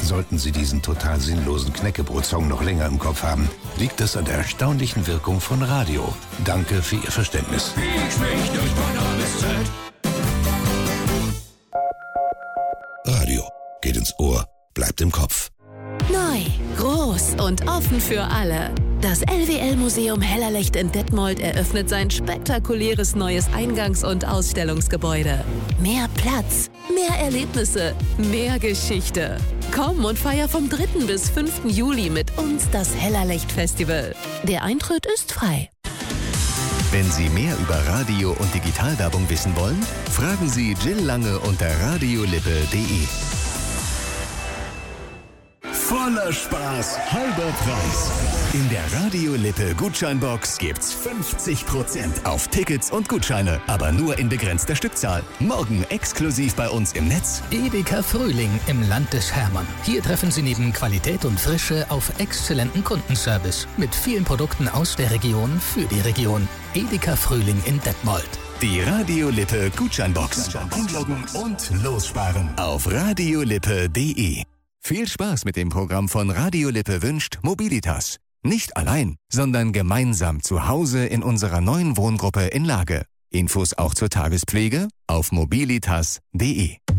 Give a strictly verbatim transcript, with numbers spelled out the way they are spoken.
Sollten Sie diesen total sinnlosen Knäckebrot-Song noch länger im Kopf haben, liegt es an der erstaunlichen Wirkung von Radio. Danke für Ihr Verständnis. Ich mich durch Bonner bis Z. Radio geht ins Ohr, bleibt im Kopf. Neu, groß und offen für alle. Das L W L-Museum Hellerlecht in Detmold eröffnet sein spektakuläres neues Eingangs- und Ausstellungsgebäude. Mehr Platz, mehr Erlebnisse, mehr Geschichte. Komm und feier vom dritten bis fünften Juli mit uns das Hellerlecht-Festival. Der Eintritt ist frei. Wenn Sie mehr über Radio- und Digitalwerbung wissen wollen, fragen Sie Jill Lange unter radiolippe punkt de. Voller Spaß, halber Preis. In der Radio Lippe Gutscheinbox gibt's fünfzig Prozent auf Tickets und Gutscheine, aber nur in begrenzter Stückzahl. Morgen exklusiv bei uns im Netz. Edeka Frühling im Land des Hermann. Hier treffen Sie neben Qualität und Frische auf exzellenten Kundenservice mit vielen Produkten aus der Region für die Region. Edeka Frühling in Detmold. Die Radio Lippe Gutscheinbox. Einloggen und lossparen auf radiolippe punkt de. Viel Spaß mit dem Programm von Radio Lippe wünscht Mobilitas. Nicht allein, sondern gemeinsam zu Hause in unserer neuen Wohngruppe in Lage. Infos auch zur Tagespflege auf mobilitas punkt de.